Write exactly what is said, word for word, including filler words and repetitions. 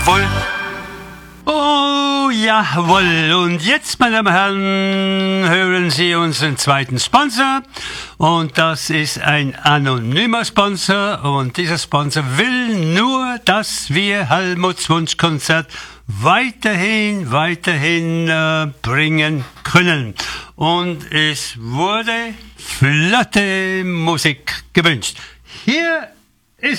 Jawohl. Oh, jawohl. Und jetzt, meine Damen und Herren, hören Sie unseren zweiten Sponsor. Und das ist ein anonymer Sponsor. Und dieser Sponsor will nur, dass wir Helmuts Wunschkonzert weiterhin, weiterhin äh, bringen können. Und es wurde flotte Musik gewünscht. Hier